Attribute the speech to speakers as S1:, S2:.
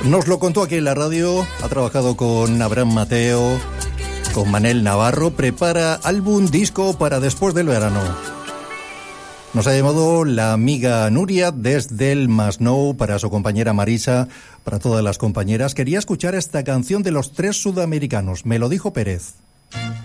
S1: Nos lo contó aquí en la radio, ha trabajado con Abraham Mateo, con Manel Navarro, prepara álbum, disco para después del verano. Nos ha llamado la amiga Nuria desde el Masnou para su compañera Marisa, para todas las compañeras. Quería escuchar esta canción de los tres sudamericanos, me lo dijo Pérez.